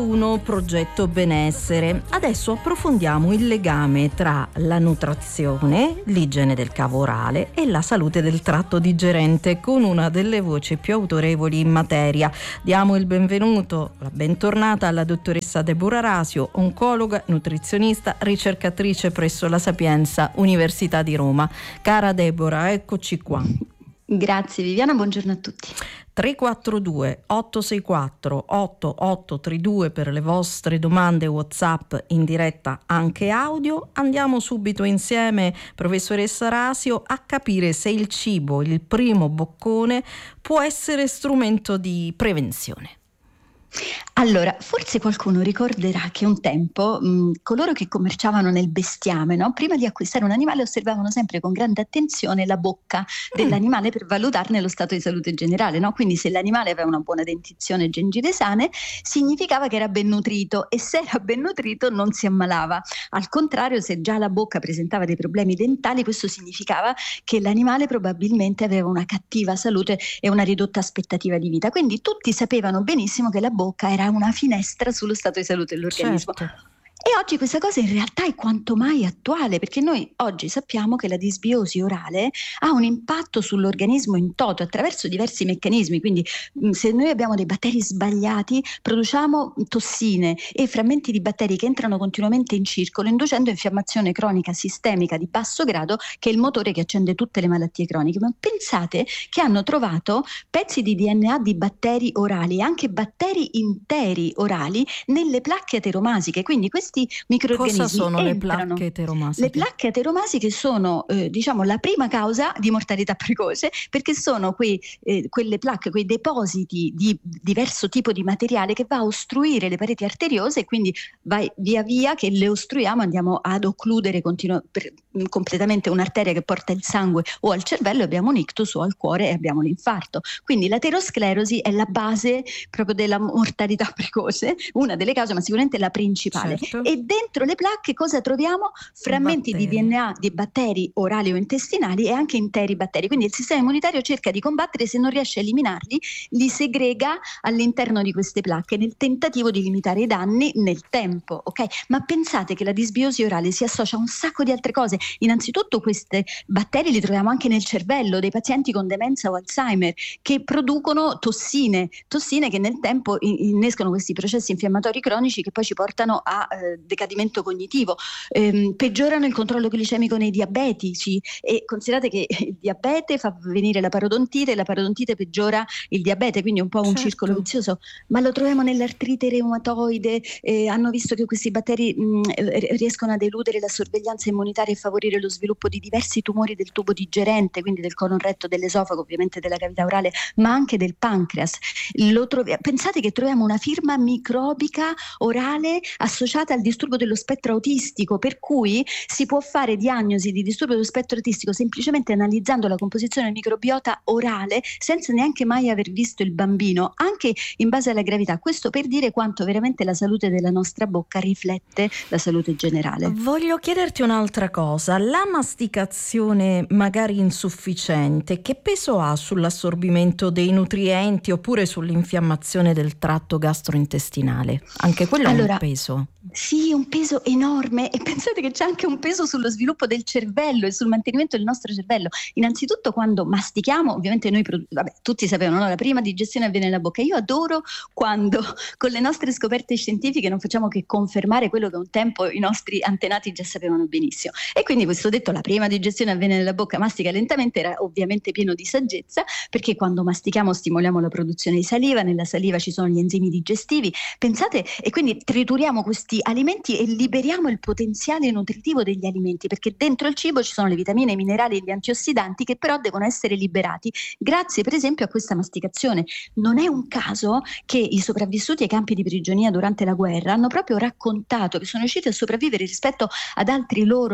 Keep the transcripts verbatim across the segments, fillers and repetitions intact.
uno Progetto Benessere. Adesso approfondiamo il legame tra la nutrizione, l'igiene del cavo orale e la salute del tratto digerente con una delle voci più autorevoli in materia. Diamo il benvenuto, la bentornata alla dottoressa Deborah Rasio, oncologa, nutrizionista, ricercatrice presso la Sapienza Università di Roma. Cara Deborah, eccoci qua. Grazie Viviana, buongiorno a tutti. tre quattro due otto sei quattro otto otto tre due per le vostre domande WhatsApp in diretta anche audio. Andiamo subito insieme, professoressa Rasio, a capire se il cibo, il primo boccone, può essere strumento di prevenzione. Allora, forse qualcuno ricorderà che un tempo mh, coloro che commerciavano nel bestiame, no? Prima di acquistare un animale osservavano sempre con grande attenzione la bocca dell'animale per valutarne lo stato di salute generale, no? Quindi se l'animale aveva una buona dentizione e gengive sane, significava che era ben nutrito, e se era ben nutrito non si ammalava. Al contrario, se già la bocca presentava dei problemi dentali, questo significava che l'animale probabilmente aveva una cattiva salute e una ridotta aspettativa di vita. Quindi tutti sapevano benissimo che la bocca era una finestra sullo stato di salute dell'organismo. Certo. E oggi questa cosa in realtà è quanto mai attuale, perché noi oggi sappiamo che la disbiosi orale ha un impatto sull'organismo in toto attraverso diversi meccanismi. Quindi mh, se noi abbiamo dei batteri sbagliati, produciamo tossine e frammenti di batteri che entrano continuamente in circolo, inducendo infiammazione cronica sistemica di basso grado, che è il motore che accende tutte le malattie croniche. Ma pensate che hanno trovato pezzi di D N A di batteri orali, anche batteri interi orali, nelle placche ateromasiche. Quindi questi microorganismi Cosa sono entrano. le placche ateromasiche? Le placche ateromasiche sono eh, diciamo la prima causa di mortalità precoce, perché sono quei, eh, quelle placche, quei depositi di diverso tipo di materiale che va a ostruire le pareti arteriose, e quindi vai, via via che le ostruiamo andiamo ad occludere continuo, per, completamente un'arteria che porta il sangue o al cervello, e abbiamo un ictus, o al cuore e abbiamo l'infarto. Quindi l'aterosclerosi è la base proprio della mortalità precoce, una delle cause, ma sicuramente la principale. Certo. E dentro le placche cosa troviamo? Frammenti Batteri. di D N A di batteri orali o intestinali e anche interi batteri. Quindi il sistema immunitario cerca di combattere, se non riesce a eliminarli, li segrega all'interno di queste placche nel tentativo di limitare i danni nel tempo, ok? Ma pensate che la disbiosi orale si associa a un sacco di altre cose. Innanzitutto questi batteri li troviamo anche nel cervello dei pazienti con demenza o Alzheimer, che producono tossine, tossine che nel tempo innescono questi processi infiammatori cronici che poi ci portano a eh, decadimento cognitivo, ehm, peggiorano il controllo glicemico nei diabetici, e considerate che il diabete fa venire la parodontite e la parodontite peggiora il diabete, quindi è un po' un Certo. circolo vizioso. Ma lo troviamo nell'artrite reumatoide, eh, hanno visto che questi batteri mh, riescono ad eludere la sorveglianza immunitaria e favorire lo sviluppo di diversi tumori del tubo digerente, quindi del colon retto, dell'esofago, ovviamente della cavità orale, ma anche del pancreas. Lo trovi- pensate che troviamo una firma microbica orale associata al disturbo dello spettro autistico, per cui si può fare diagnosi di disturbo dello spettro autistico semplicemente analizzando la composizione del microbiota orale, senza neanche mai aver visto il bambino, anche in base alla gravità. Questo per dire quanto veramente la salute della nostra bocca riflette la salute generale. Voglio chiederti un'altra cosa: la masticazione magari insufficiente, che peso ha sull'assorbimento dei nutrienti oppure sull'infiammazione del tratto gastrointestinale? Anche quello Allora, è un peso. Sì, un peso enorme, e pensate che c'è anche un peso sullo sviluppo del cervello e sul mantenimento del nostro cervello. Innanzitutto quando mastichiamo, ovviamente noi, vabbè, tutti sapevano, no? La prima digestione avviene nella bocca. Io adoro quando con le nostre scoperte scientifiche non facciamo che confermare quello che un tempo i nostri antenati già sapevano benissimo. E quindi questo detto, la prima digestione avviene nella bocca, mastica lentamente, era ovviamente pieno di saggezza, perché quando mastichiamo stimoliamo la produzione di saliva, nella saliva ci sono gli enzimi digestivi, pensate, e quindi trituriamo questi alimenti e liberiamo il potenziale nutritivo degli alimenti, perché dentro il cibo ci sono le vitamine, i minerali e gli antiossidanti che però devono essere liberati grazie per esempio a questa masticazione. Non è un caso che i sopravvissuti ai campi di prigionia durante la guerra hanno proprio raccontato che sono riusciti a sopravvivere rispetto ad altri loro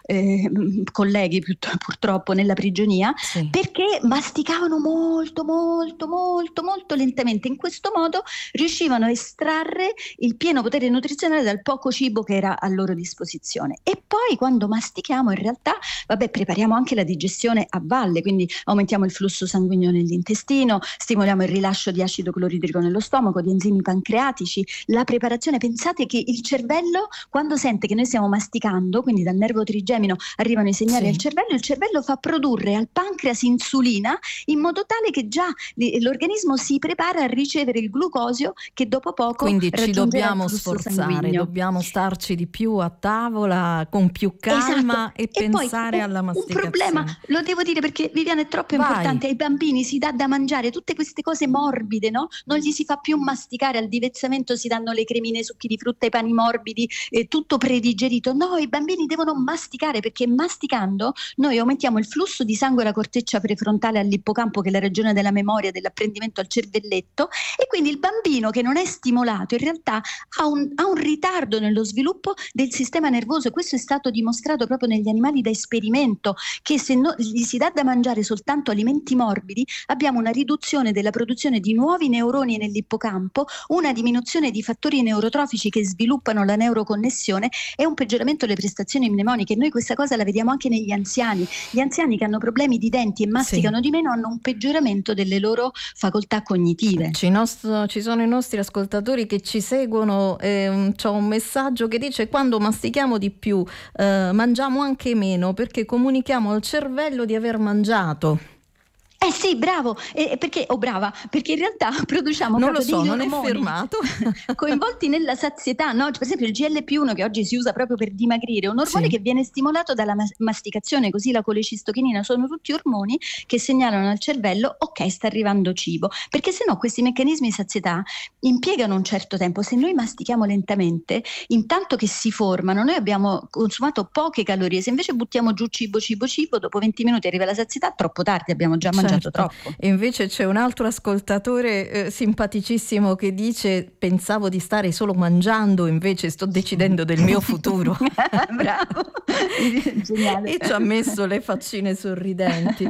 eh, colleghi purtroppo nella prigionia, sì. perché masticavano molto molto molto molto lentamente. In questo modo riuscivano a estrarre il pieno potere nutrizionale dal poco cibo che era a loro disposizione. E poi quando mastichiamo in realtà vabbè prepariamo anche la digestione a valle, quindi aumentiamo il flusso sanguigno nell'intestino, stimoliamo il rilascio di acido cloridrico nello stomaco, di enzimi pancreatici, la preparazione. Pensate che il cervello, quando sente che noi stiamo masticando, quindi dal nervo trigemino arrivano i segnali Sì. al cervello, il cervello fa produrre al pancreas insulina in modo tale che già l'organismo si prepara a ricevere il glucosio che dopo poco quindi ci dobbiamo il flusso sforzare, sanguigno. dobbiamo starci di più a tavola con più calma, esatto. e, E pensare poi un, alla un masticazione. problema, lo devo dire perché Viviana è troppo Vai. importante, ai bambini si dà da mangiare tutte queste cose morbide, no? Non gli si fa più masticare, al divezzamento si danno le cremine, succhi di frutta, i pani morbidi, eh, tutto predigerito. No, i bambini devono masticare, perché masticando noi aumentiamo il flusso di sangue alla corteccia prefrontale, all'ippocampo, che è la regione della memoria, dell'apprendimento, al cervelletto, e quindi il bambino che non è stimolato in realtà ha un, ha un ritardo nello sviluppo del sistema nervoso. Questo è stato dimostrato proprio negli animali da esperimento, che se no, gli si dà da mangiare soltanto alimenti morbidi abbiamo una riduzione della produzione di nuovi neuroni nell'ippocampo, una diminuzione di fattori neurotrofici che sviluppano la neuroconnessione e un peggioramento delle prestazioni mnemoniche. Noi questa cosa la vediamo anche negli anziani. Gli anziani che hanno problemi di denti e masticano Sì. di meno hanno un peggioramento delle loro facoltà cognitive. Ci, nostro, ci sono i nostri ascoltatori che ci seguono, eh, c'ho un messaggio che dice: quando mastichiamo di più eh, mangiamo anche meno, perché comunichiamo al cervello di aver mangiato. Eh sì, bravo, eh, perché, oh brava, perché in realtà produciamo non lo proprio so, degli non ormoni è firmato coinvolti nella sazietà, no? Per esempio il G L P uno, che oggi si usa proprio per dimagrire, è un ormone sì. che viene stimolato dalla mas- masticazione, così la colecistochinina, sono tutti ormoni che segnalano al cervello ok, sta arrivando cibo, perché se no questi meccanismi di sazietà impiegano un certo tempo. Se noi mastichiamo lentamente, intanto che si formano, noi abbiamo consumato poche calorie. Se invece buttiamo giù cibo cibo cibo, dopo venti minuti arriva la sazietà, troppo tardi, abbiamo già mangiato certo. troppo. E invece c'è un altro ascoltatore eh, simpaticissimo che dice: pensavo di stare solo mangiando, invece sto decidendo del mio futuro. Bravo, geniale. E ci ha messo le faccine sorridenti.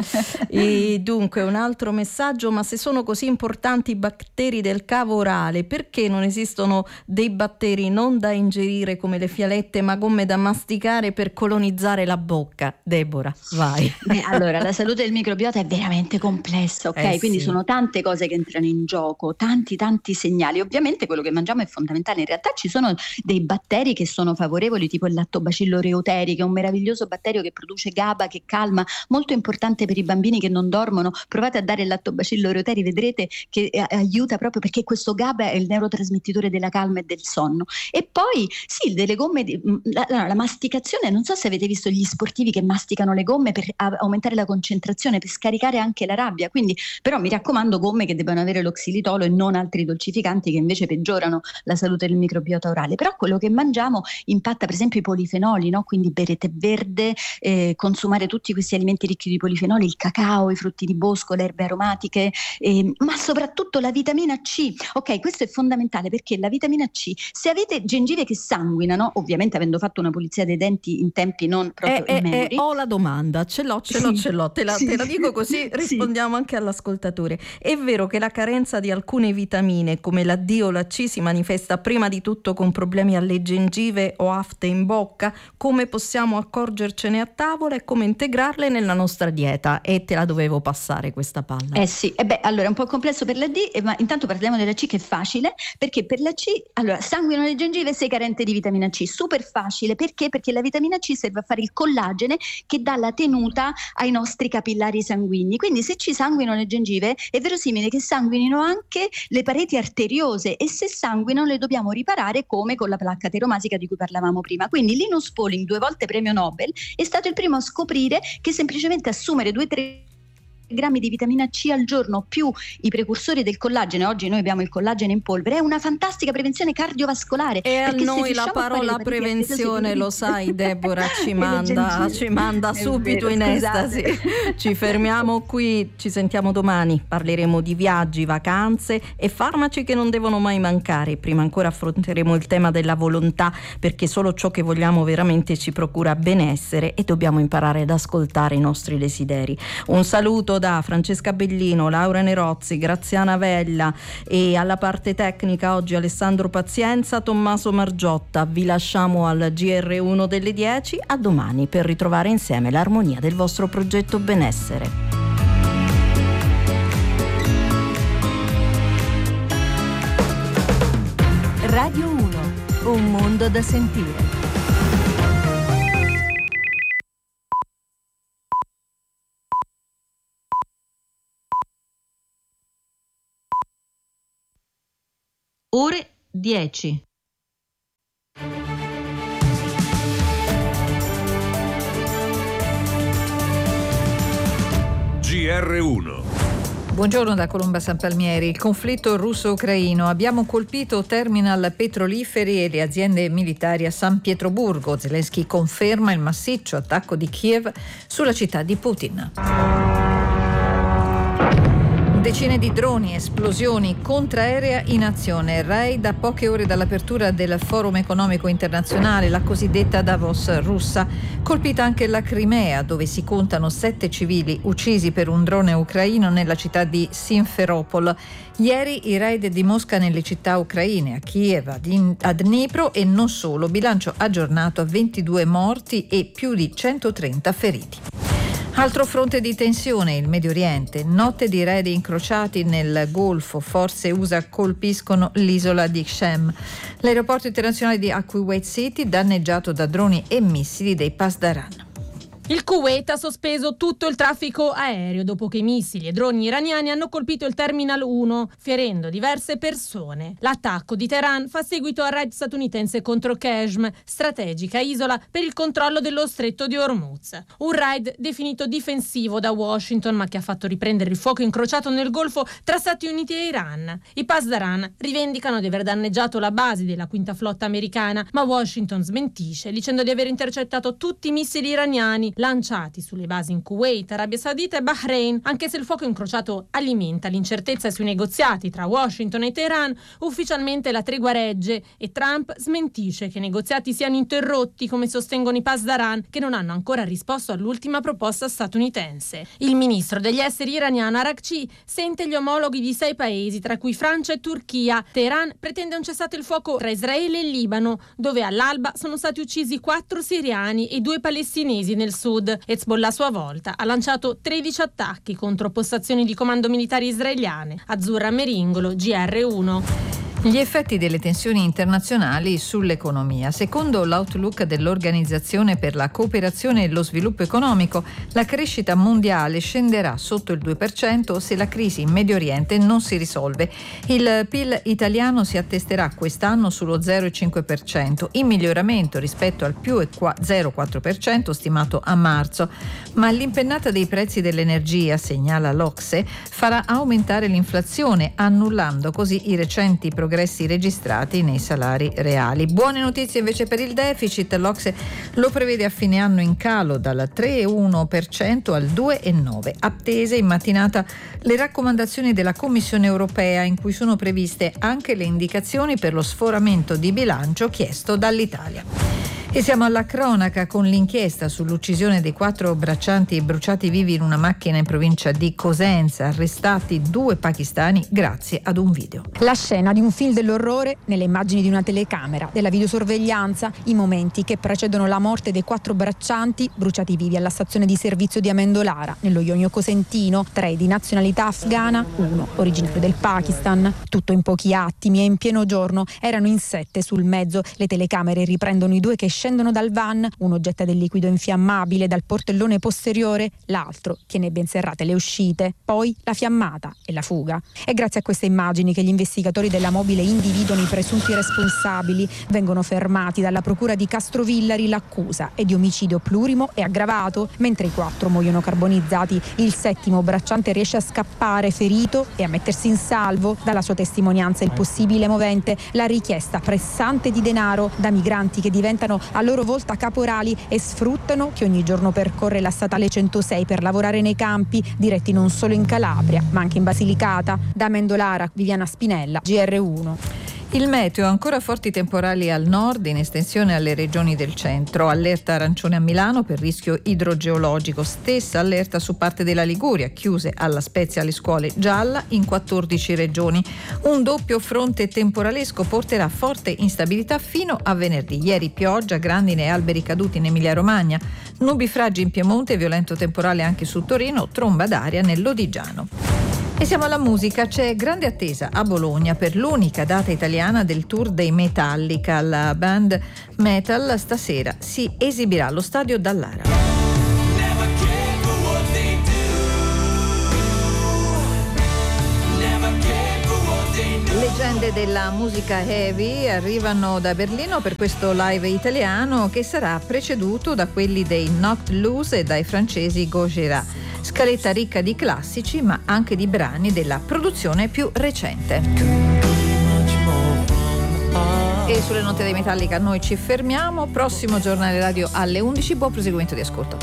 E dunque un altro messaggio: ma se sono così importanti i batteri del cavo orale, perché non esistono dei batteri non da ingerire come le fialette, ma gomme da masticare per colonizzare la bocca? Deborah, vai. Beh, allora, la salute del microbiota è veramente complessa, ok? Eh, Quindi sì. sono tante cose che entrano in gioco, tanti tanti segnali. Ovviamente quello che mangiamo è fondamentale. In realtà ci sono dei batteri che sono favorevoli, tipo il lattobacillo reuteri, che è un meraviglioso batterio che produce GABA, che calma, molto importante per i bambini che non dormono. Provate a dare il lattobacillo reuteri, vedrete che eh, aiuta proprio, perché questo GABA è il neurotrasmettitore della calma e del sonno. E poi sì, delle gomme di, la, la, la masticazione, non so se avete visto gli sportivi che masticano le gomme per a, aumentare la concentrazione, per scaricare anche la rabbia. Quindi, però mi raccomando, gomme che debbano avere lo xilitolo e non altri dolcificanti che invece peggiorano la salute del microbiota orale. Però quello che mangiamo impatta, per esempio i polifenoli, no? Quindi bere tè verde, eh, consumare tutti questi alimenti ricchi di polifenoli, il cacao, i frutti di bosco, le erbe aromatiche, eh, ma soprattutto la vitamina C. Ok, questo è fondamentale, perché la vitamina C, se avete gengive che sanguinano, ovviamente avendo fatto una pulizia dei denti in tempi non proprio Eh, eh, immemori. eh, ho la domanda, ce l'ho, ce l'ho, Sì, ce l'ho, te la, sì. te la dico così rispondiamo Sì. anche all'ascoltatore. È vero che la carenza di alcune vitamine come la D o la C si manifesta prima di tutto con problemi alle gengive o afte in bocca? Come possiamo accorgercene a tavola e come integrarle nella nostra dieta? E te la dovevo passare questa palla. Eh sì, e beh, allora è un po' complesso per la D, eh, ma intanto parliamo della C, che è facile, perché per la C, allora, sanguino le gengive, sei carente di vitamina C, super facile, perché? Perché la vitamina C serve a fare il collagene che dà la tenuta ai nostri capillari sanguigni. Quindi se ci sanguinano le gengive è verosimile che sanguinino anche le pareti arteriose, e se sanguinano le dobbiamo riparare, come con la placca ateromasica di cui parlavamo prima. Quindi Linus Pauling, due volte premio Nobel, è stato il primo a scoprire che semplicemente assumere due tre grammi di vitamina C al giorno più i precursori del collagene, oggi noi abbiamo il collagene in polvere, è una fantastica prevenzione cardiovascolare. E a noi la parola prevenzione, lo sai Deborah, ci manda, ci manda subito vero, in estasi. Ci fermiamo qui, ci sentiamo domani, parleremo di viaggi, vacanze e farmaci che non devono mai mancare. Prima ancora affronteremo il tema della volontà, perché solo ciò che vogliamo veramente ci procura benessere e dobbiamo imparare ad ascoltare i nostri desideri. Un saluto da Francesca Bellino, Laura Nerozzi, Graziana Vella e alla parte tecnica oggi Alessandro Pazienza, Tommaso Margiotta. Vi lasciamo al G R uno delle dieci, a domani per ritrovare insieme l'armonia del vostro progetto benessere. Radio uno, un mondo da sentire. Ore dieci. G R uno. Buongiorno da Colomba San Palmieri. Il conflitto russo-ucraino. Abbiamo colpito terminal petroliferi e le aziende militari a San Pietroburgo. Zelensky conferma il massiccio attacco di Kiev sulla città di Putin. Decine di droni, esplosioni, contraerea in azione. Raid a poche ore dall'apertura del Forum Economico Internazionale, la cosiddetta Davos russa. Colpita anche la Crimea, dove si contano sette civili uccisi per un drone ucraino nella città di Simferopol. Ieri i raid di Mosca nelle città ucraine, a Kiev, a Dnipro e non solo. Bilancio aggiornato a ventidue morti e più di centotrenta feriti. Altro fronte di tensione, il Medio Oriente. Notte di raid incrociati nel Golfo. Forze U S A colpiscono l'isola di Shem. L'aeroporto internazionale di Kuwait City danneggiato da droni e missili dei Pasdaran. Il Kuwait ha sospeso tutto il traffico aereo dopo che missili e droni iraniani hanno colpito il Terminal uno, ferendo diverse persone. L'attacco di Teheran fa seguito al raid statunitense contro Qeshm, strategica isola per il controllo dello stretto di Hormuz. Un raid definito difensivo da Washington, ma che ha fatto riprendere il fuoco incrociato nel Golfo tra Stati Uniti e Iran. I Pasdaran rivendicano di aver danneggiato la base della quinta flotta americana, ma Washington smentisce, dicendo di aver intercettato tutti i missili iraniani lanciati sulle basi in Kuwait, Arabia Saudita e Bahrain. Anche se il fuoco incrociato alimenta l'incertezza sui negoziati tra Washington e Teheran, ufficialmente la tregua regge e Trump smentisce che i negoziati siano interrotti, come sostengono i Pasdaran, che non hanno ancora risposto all'ultima proposta statunitense. Il ministro degli esteri iraniano Arakci sente gli omologhi di sei paesi, tra cui Francia e Turchia. Teheran pretende un cessate il fuoco tra Israele e Libano, dove all'alba sono stati uccisi quattro siriani e due palestinesi nel sud. Hezbollah a sua volta ha lanciato tredici attacchi contro postazioni di comando militari israeliane. Azzurra Meringolo, G R uno. Gli effetti delle tensioni internazionali sull'economia. Secondo l'outlook dell'Organizzazione per la cooperazione e lo sviluppo economico, la crescita mondiale scenderà sotto il due per cento se la crisi in Medio Oriente non si risolve. Il P I L italiano si attesterà quest'anno sullo zero virgola cinque per cento, in miglioramento rispetto al più zero virgola quattro per cento stimato a marzo. Ma l'impennata dei prezzi dell'energia, segnala l'Ocse, farà aumentare l'inflazione, annullando così i recenti progressi registrati nei salari reali. Buone notizie invece per il deficit. L'Ocse lo prevede a fine anno in calo dal tre virgola uno per cento al due virgola nove per cento. Attese in mattinata le raccomandazioni della Commissione europea, in cui sono previste anche le indicazioni per lo sforamento di bilancio chiesto dall'Italia. E siamo alla cronaca con l'inchiesta sull'uccisione dei quattro braccianti bruciati vivi in una macchina in provincia di Cosenza, arrestati due pakistani grazie ad un video. La scena di un film dell'orrore nelle immagini di una telecamera, della videosorveglianza, i momenti che precedono la morte dei quattro braccianti bruciati vivi alla stazione di servizio di Amendolara, nello Ionio Cosentino, tre di nazionalità afghana, uno originario del Pakistan. Tutto in pochi attimi e in pieno giorno, erano in sette sul mezzo. Le telecamere riprendono i due che scendono scendono dal van, uno getta del liquido infiammabile dal portellone posteriore, l'altro tiene ben serrate le uscite, poi la fiammata e la fuga. È grazie a queste immagini che gli investigatori della Mobile individuano i presunti responsabili. Vengono fermati dalla procura di Castrovillari, l'accusa è di omicidio plurimo e aggravato, mentre i quattro muoiono carbonizzati. Il settimo bracciante riesce a scappare ferito e a mettersi in salvo. Dalla sua testimonianza il possibile movente, la richiesta pressante di denaro da migranti che diventano a loro volta caporali e sfruttano chi ogni giorno percorre la statale centosei per lavorare nei campi, diretti non solo in Calabria ma anche in Basilicata. Da Mendolara, Viviana Spinella, G R uno. Il meteo, ancora forti temporali al nord in estensione alle regioni del centro, allerta arancione a Milano per rischio idrogeologico, stessa allerta su parte della Liguria, chiuse alla Spezia le scuole, gialla in quattordici regioni. Un doppio fronte temporalesco porterà forte instabilità fino a venerdì. Ieri pioggia, grandine e alberi caduti in Emilia Romagna, nubifragi in Piemonte, violento temporale anche su Torino, tromba d'aria nell'Odigiano. E siamo alla musica, c'è grande attesa a Bologna per l'unica data italiana del tour dei Metallica. La band metal stasera si esibirà allo stadio Dallara. Leggende della musica heavy arrivano da Berlino per questo live italiano che sarà preceduto da quelli dei Knocked Loose e dai francesi Gojira. Scaletta ricca di classici ma anche di brani della produzione più recente. E sulle note dei Metallica noi ci fermiamo. Prossimo giornale radio alle undici. Buon proseguimento di ascolto.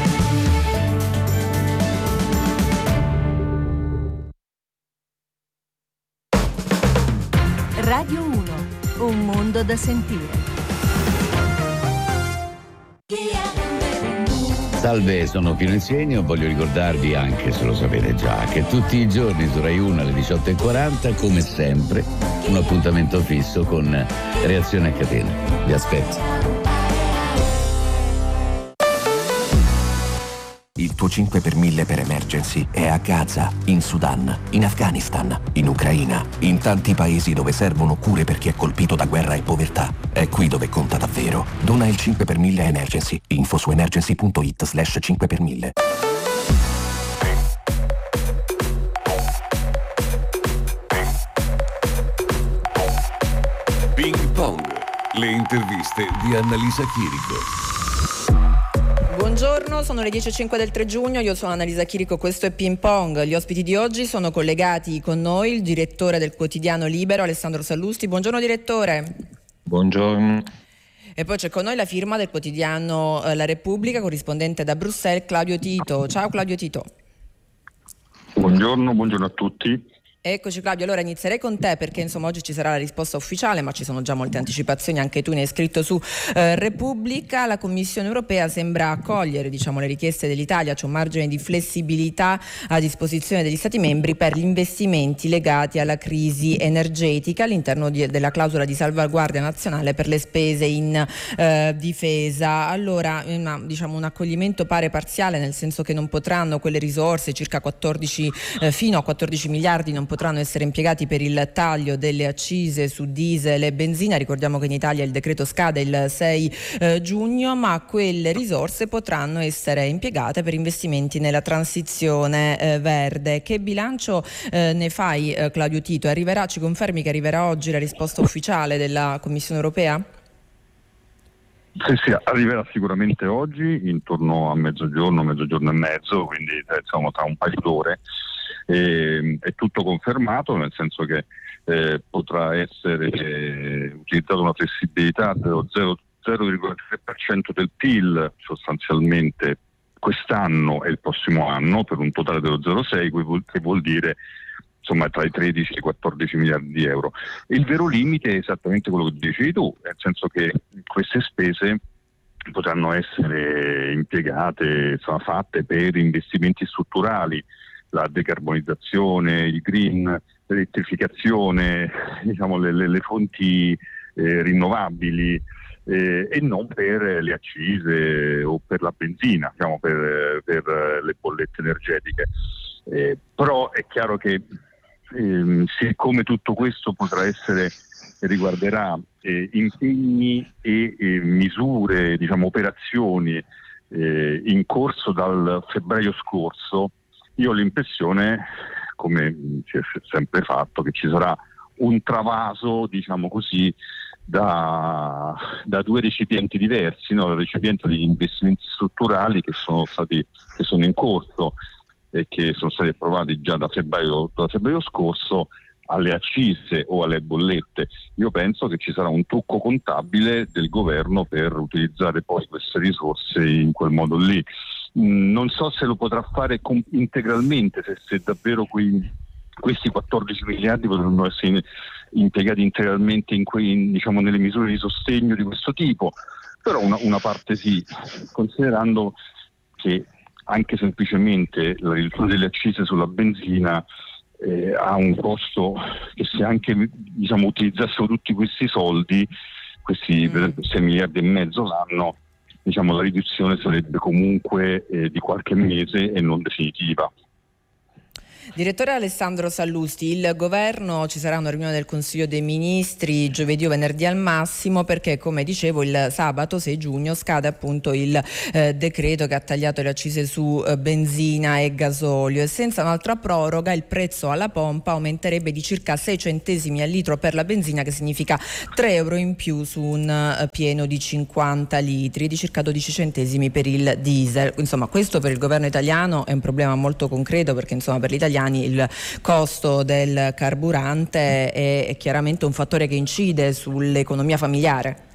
Radio uno, un mondo da sentire. Salve, sono Pino Insegno. Voglio ricordarvi, anche se lo sapete già, che tutti i giorni su Rai uno alle diciotto e quaranta, come sempre, un appuntamento fisso con Reazione a catena. Vi aspetto. Il tuo cinque per mille per emergency è a Gaza, in Sudan, in Afghanistan, in Ucraina, in tanti paesi dove servono cure per chi è colpito da guerra e povertà. È qui dove conta davvero. Dona il cinque per mille a Emergency. Info su emergency.it slash cinque per mille. Ping Pong. Le interviste di Annalisa Chirico. Buongiorno, sono le dieci e cinque del tre giugno, io sono Annalisa Chirico, questo è Ping Pong. Gli ospiti di oggi sono collegati con noi il direttore del quotidiano Libero, Alessandro Sallusti. Buongiorno direttore. Buongiorno. E poi c'è con noi la firma del quotidiano eh, La Repubblica, corrispondente da Bruxelles, Claudio Tito. Ciao Claudio Tito. Buongiorno, buongiorno a tutti. Eccoci Claudio, allora inizierei con te perché insomma oggi ci sarà la risposta ufficiale, ma ci sono già molte anticipazioni, anche tu ne hai scritto su eh, Repubblica. La Commissione europea sembra accogliere diciamo le richieste dell'Italia, c'è un margine di flessibilità a disposizione degli Stati membri per gli investimenti legati alla crisi energetica all'interno di, della clausola di salvaguardia nazionale per le spese in eh, difesa. Allora una, diciamo un accoglimento pare parziale, nel senso che non potranno quelle risorse, circa quattordici eh, fino a quattordici miliardi, non potranno essere impiegati per il taglio delle accise su diesel e benzina. Ricordiamo che in Italia il decreto scade il sei eh, giugno, ma quelle risorse potranno essere impiegate per investimenti nella transizione eh, verde. Che bilancio eh, ne fai eh, Claudio Tito? Arriverà, ci confermi che arriverà oggi la risposta ufficiale della Commissione europea? Sì, sì, arriverà sicuramente oggi, intorno a mezzogiorno, mezzogiorno e mezzo, quindi eh, insomma tra un paio d'ore. E, è tutto confermato, nel senso che eh, potrà essere eh, utilizzata una flessibilità dello zero virgola tre per cento del P I L sostanzialmente quest'anno e il prossimo anno, per un totale dello zero virgola sei, che vuol dire insomma tra i tredici e i quattordici miliardi di euro. Il vero limite è esattamente quello che dicevi tu, nel senso che queste spese potranno essere impiegate, insomma, fatte per investimenti strutturali, la decarbonizzazione, il green, l'elettrificazione, diciamo le, le, le fonti eh, rinnovabili eh, e non per le accise o per la benzina, diciamo per, per le bollette energetiche. Eh, però è chiaro che eh, siccome tutto questo potrà essere riguarderà eh, impegni e, e misure, diciamo operazioni eh, in corso dal febbraio scorso, io ho l'impressione, come si è sempre fatto, che ci sarà un travaso, diciamo così, da, da due recipienti diversi, no? Il recipiente degli investimenti strutturali che sono stati che sono in corso e che sono stati approvati già da febbraio, da febbraio scorso, alle accise o alle bollette. Io penso che ci sarà un trucco contabile del governo per utilizzare poi queste risorse in quel modo lì. Non so se lo potrà fare com- integralmente, se, se davvero quei, questi quattordici miliardi potranno essere impiegati integralmente in quei, diciamo, nelle misure di sostegno di questo tipo, però una, una parte sì, considerando che anche semplicemente la riduzione delle accise sulla benzina eh, ha un costo che, se anche, diciamo, utilizzassero tutti questi soldi, questi per esempio sei miliardi e mezzo l'anno, diciamo la riduzione sarebbe comunque eh, di qualche mese e non definitiva. Direttore Alessandro Sallusti, il governo, ci sarà una riunione del Consiglio dei Ministri giovedì o venerdì al massimo, perché come dicevo il sabato sei giugno scade appunto il eh, decreto che ha tagliato le accise su eh, benzina e gasolio, e senza un'altra proroga il prezzo alla pompa aumenterebbe di circa sei centesimi al litro per la benzina, che significa tre euro in più su un eh, pieno di cinquanta litri, di circa dodici centesimi per il diesel. Insomma, questo per il governo italiano è un problema molto concreto, perché insomma per l'Italia il costo del carburante è chiaramente un fattore che incide sull'economia familiare.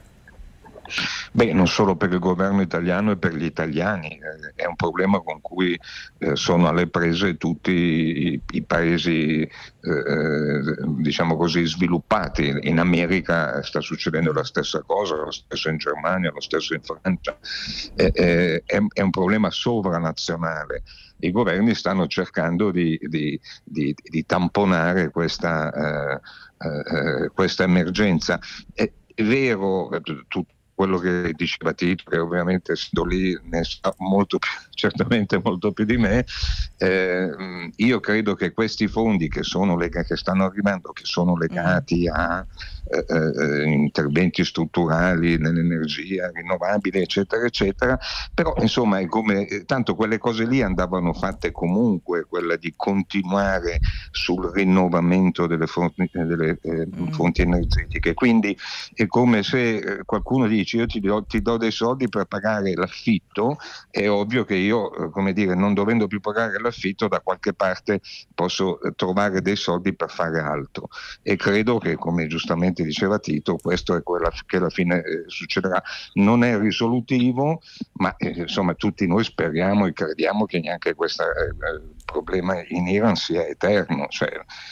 Beh, non solo per il governo italiano e per gli italiani, eh, è un problema con cui eh, sono alle prese tutti i, i paesi eh, diciamo così sviluppati. In America sta succedendo la stessa cosa, lo stesso in Germania, lo stesso in Francia. Eh, eh, è, è un problema sovranazionale. I governi stanno cercando di, di, di, di tamponare questa, eh, eh, questa emergenza. È, è vero, tutto quello che diceva Tito, che ovviamente sto lì ne sa molto più, certamente molto più di me, eh, io credo che questi fondi che, sono leg- che stanno arrivando, che sono legati a eh, eh, interventi strutturali nell'energia rinnovabile, eccetera, eccetera, però insomma è come, tanto quelle cose lì andavano fatte comunque, quella di continuare sul rinnovamento delle fonti, delle, eh, mm. fonti energetiche, quindi è come se qualcuno dice io ti do, ti do dei soldi per pagare l'affitto, è ovvio che io, come dire, non dovendo più pagare l'affitto, da qualche parte posso trovare dei soldi per fare altro, e credo che, come giustamente diceva Tito, questo è quello che alla fine eh, succederà. Non è risolutivo, ma eh, insomma tutti noi speriamo e crediamo che neanche questo eh, problema in Iran sia eterno, cioè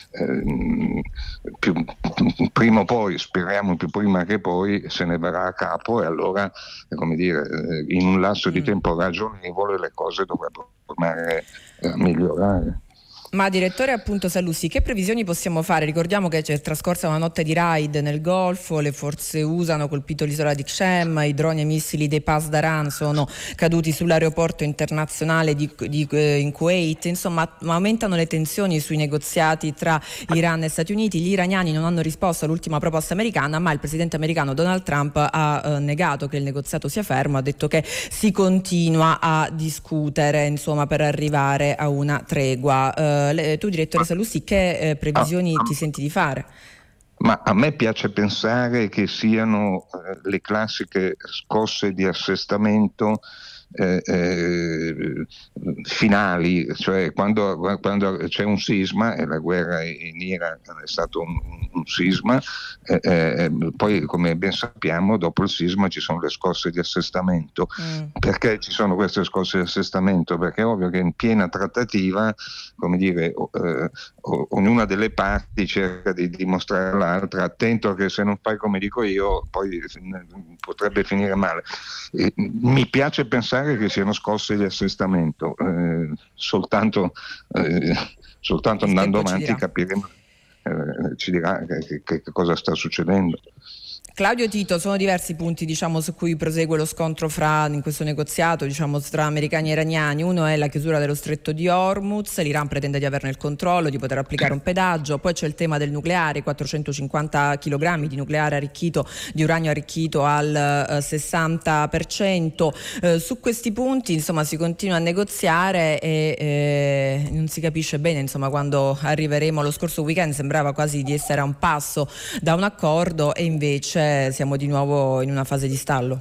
eh, più, prima o poi, speriamo più prima che poi, se ne verrà a capo, e allora, come dire, in un lasso di tempo ragionevole le cose dovrebbero tornare a migliorare. Ma direttore appunto Sallusti, che previsioni possiamo fare? Ricordiamo che c'è trascorsa una notte di raid nel Golfo, le forze U S A hanno colpito l'isola di Qshem, i droni e missili dei Pasdaran sono caduti sull'aeroporto internazionale di, di, eh, in Kuwait, insomma aumentano le tensioni sui negoziati tra Iran e Stati Uniti. Gli iraniani non hanno risposto all'ultima proposta americana, ma il presidente americano Donald Trump ha eh, negato che il negoziato sia fermo, ha detto che si continua a discutere, insomma, per arrivare a una tregua. Eh, tu direttore Sallusti, che eh, previsioni ti senti di fare? Ma a me piace pensare che siano eh, le classiche scosse di assestamento eh, eh, finali, cioè quando, quando c'è un sisma, e la guerra in Iran è stato un, un sisma, eh, eh, poi come ben sappiamo dopo il sisma ci sono le scosse di assestamento. Mm. Perché ci sono queste scosse di assestamento? Perché è ovvio che in piena trattativa, come dire, eh, ognuna delle parti cerca di dimostrare all'altra, attento che se non fai come dico io poi potrebbe finire male. Eh, mi piace pensare che siano scosse di assestamento, eh, soltanto, eh, soltanto andando avanti capiremo, eh, ci dirà che, che, che cosa sta succedendo. Claudio Tito, sono diversi punti diciamo su cui prosegue lo scontro fra in questo negoziato diciamo tra americani e iraniani. Uno è la chiusura dello stretto di Hormuz, l'Iran pretende di averne il controllo, di poter applicare un pedaggio, poi c'è il tema del nucleare, quattrocentocinquanta chilogrammi di nucleare arricchito, di uranio arricchito al uh, sessanta per cento. Uh, su questi punti insomma si continua a negoziare e eh, non si capisce bene insomma quando arriveremo. Lo scorso weekend sembrava quasi di essere a un passo da un accordo e invece siamo di nuovo in una fase di stallo.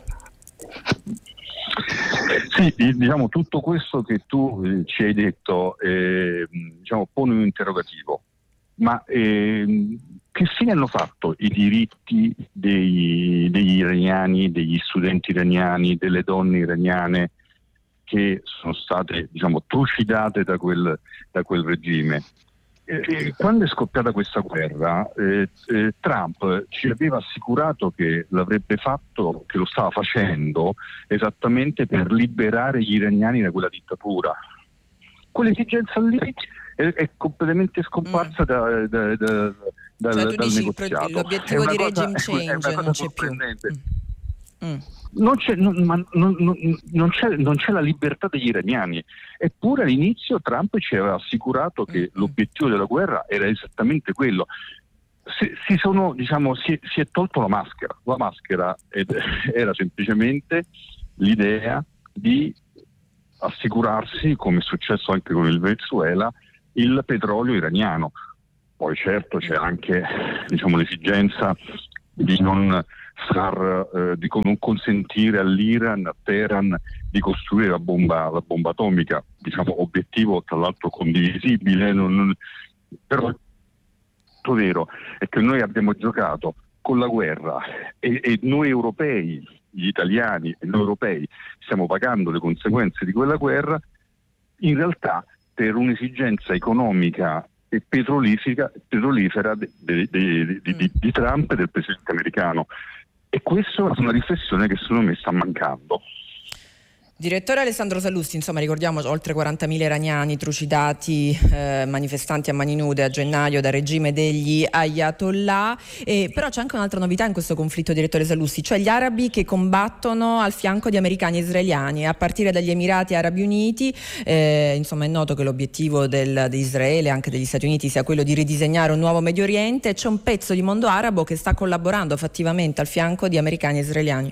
Sì, diciamo tutto questo che tu eh, ci hai detto eh, diciamo, pone un interrogativo, ma eh, che fine hanno fatto i diritti dei, degli iraniani, degli studenti iraniani, delle donne iraniane che sono state diciamo, trucidate da quel, da quel regime? Eh, quando è scoppiata questa guerra eh, eh, Trump ci aveva assicurato che l'avrebbe fatto, che lo stava facendo esattamente per liberare gli iraniani da quella dittatura. Quell'esigenza lì è, è completamente scomparsa mm. da, da, da, da, cioè, dal, tu dal dici negoziato. L'obiettivo di cosa, regime change non c'è più. Mm. Mm. Non c'è, non, non, non, non, c'è, non c'è la libertà degli iraniani, eppure all'inizio Trump ci aveva assicurato che mm. l'obiettivo della guerra era esattamente quello. Si, si, sono, diciamo, si, si è tolto la maschera, la maschera ed, era semplicemente l'idea di assicurarsi, come è successo anche con il Venezuela, il petrolio iraniano. Poi certo c'è anche diciamo, l'esigenza di non far eh, di non consentire all'Iran, a Teheran, di costruire la bomba, la bomba atomica, diciamo obiettivo tra l'altro condivisibile, non, non, però tutto vero è che noi abbiamo giocato con la guerra e, e noi europei, gli italiani e noi europei stiamo pagando le conseguenze di quella guerra, in realtà per un'esigenza economica e petrolifera, petrolifera de, de, de, de, de, di Trump e del presidente americano. E questa è una riflessione che secondo me sta mancando. Direttore Alessandro Sallusti, insomma ricordiamo oltre quarantamila iraniani trucidati, eh, manifestanti a mani nude a gennaio dal regime degli Ayatollah, e però c'è anche un'altra novità in questo conflitto, direttore Sallusti, cioè gli arabi che combattono al fianco di americani e israeliani, a partire dagli Emirati Arabi Uniti. Eh, insomma è noto che l'obiettivo del, di Israele e anche degli Stati Uniti sia quello di ridisegnare un nuovo Medio Oriente. C'è un pezzo di mondo arabo che sta collaborando fattivamente al fianco di americani e israeliani.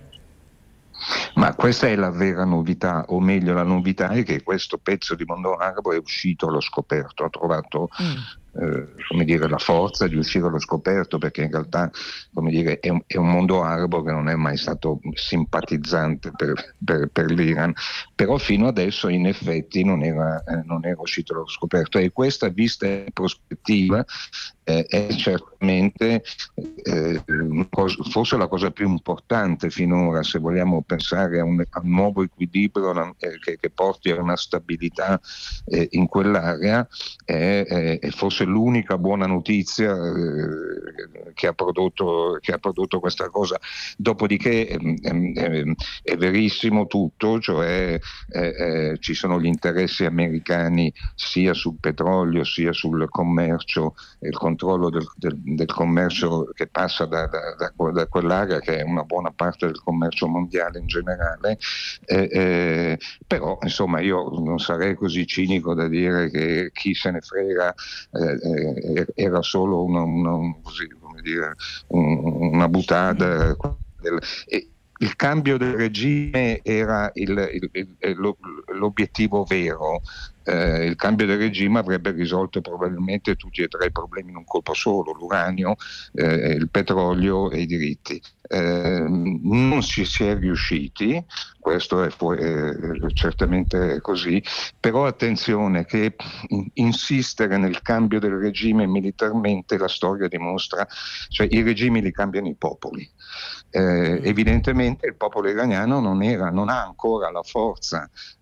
Ma questa è la vera novità, o meglio la novità è che questo pezzo di mondo arabo è uscito allo scoperto, ha trovato mm. eh, come dire, la forza di uscire allo scoperto, perché in realtà come dire, è, un, è un mondo arabo che non è mai stato simpatizzante per, per, per l'Iran, però fino adesso in effetti non era, eh, non era uscito allo scoperto, e questa vista in prospettiva Eh, è certamente eh, forse la cosa più importante finora, se vogliamo pensare a un, a un nuovo equilibrio eh, che, che porti a una stabilità eh, in quell'area. È, è, è forse l'unica buona notizia eh, che ha prodotto, che ha prodotto questa cosa. Dopodiché eh, eh, è verissimo tutto, cioè eh, eh, ci sono gli interessi americani sia sul petrolio sia sul commercio, il controllo del, del, del commercio che passa da, da, da, da quell'area, che è una buona parte del commercio mondiale in generale, eh, eh, però insomma io non sarei così cinico da dire che chi se ne frega eh, eh, era solo una, una, così, come dire, un, una buttata. Del, e, il cambio del regime era il, il, il, lo, l'obiettivo vero. Eh, il cambio del regime avrebbe risolto probabilmente tutti e tre i problemi in un colpo solo: l'uranio, eh, il petrolio e i diritti. Eh, non ci si è riusciti, questo è, è certamente così, però attenzione che insistere nel cambio del regime militarmente, la storia dimostra, cioè i regimi li cambiano i popoli. Eh, evidentemente il popolo iraniano non, era, non ha ancora la forza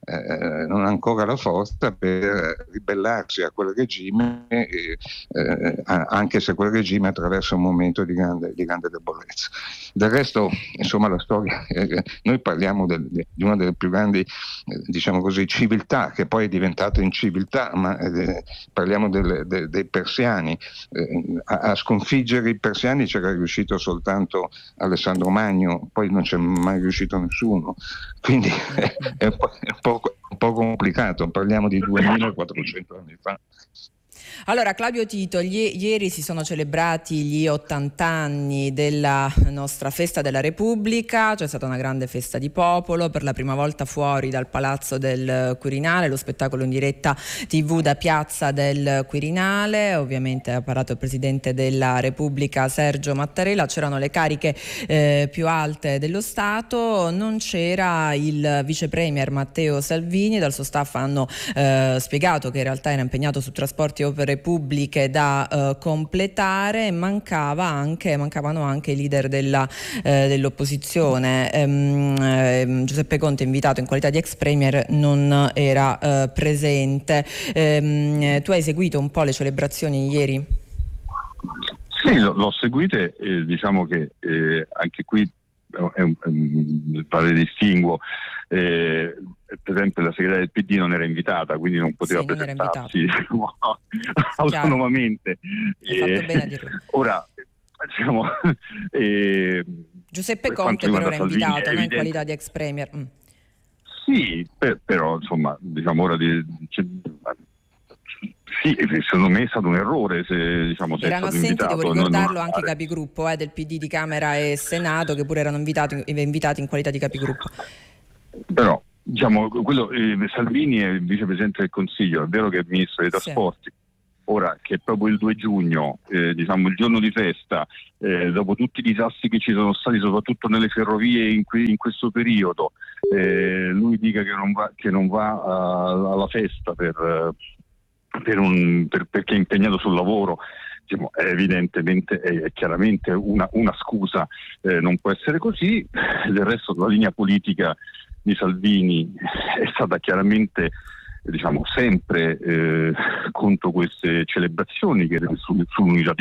eh, non ha ancora la forza per ribellarsi a quel regime, eh, eh, anche se quel regime attraversa un momento di grande, di grande debolezza. Del resto, insomma, la storia, eh, noi parliamo del, di una delle più grandi, eh, diciamo così, civiltà, che poi è diventata inciviltà, ma eh, parliamo del, de, dei persiani. Eh, a, a sconfiggere i persiani c'era riuscito soltanto Alessandro Magno, poi non c'è mai riuscito nessuno, quindi eh, è, un po', è un po', un po' complicato, parliamo di duemilaquattrocento anni fa. Allora, Claudio Tito, gli, ieri si sono celebrati gli ottanta anni della nostra festa della Repubblica, c'è stata una grande festa di popolo, per la prima volta fuori dal Palazzo del Quirinale, lo spettacolo in diretta tivù da Piazza del Quirinale, ovviamente ha parlato il Presidente della Repubblica Sergio Mattarella, c'erano le cariche eh, più alte dello Stato, non c'era il Vice Premier Matteo Salvini, dal suo staff hanno eh, spiegato che in realtà era impegnato su trasporti e opere pubbliche da uh, completare, mancava anche, mancavano anche i leader della, eh, dell'opposizione. Um, eh, Giuseppe Conte, invitato in qualità di ex premier, non era uh, presente. Um, tu hai seguito un po' le celebrazioni ieri? Sì, l'ho, l'ho seguite, eh, diciamo che eh, anche qui è un, è un vale distinguo. Eh, per esempio la segretaria del P D non era invitata, quindi non poteva sì, presentarsi diciamo, autonomamente. Eh, ora diciamo, eh, Giuseppe Conte però era Salvini, invitato, non in qualità di ex premier. Mm. Sì, per, però insomma diciamo ora di, cioè, sì, secondo me è stato un errore se diciamo se erano assenti, invitato, devo ricordarlo, anche i capigruppo eh, del P D di Camera e Senato, che pure erano invitati, invitati in qualità di capigruppo. Però diciamo quello, eh, Salvini è il vicepresidente del Consiglio, è vero che è il ministro dei trasporti. Sì. Ora che è proprio il due giugno, eh, diciamo il giorno di festa, eh, dopo tutti i disastri che ci sono stati soprattutto nelle ferrovie in, que- in questo periodo, eh, lui dica che non va, che non va uh, alla festa per, per un, per, perché è impegnato sul lavoro. Diciamo, è evidentemente, è, è chiaramente una, una scusa, eh, non può essere così. Del resto la linea politica di Salvini è stata chiaramente diciamo sempre eh, contro queste celebrazioni che sull'unità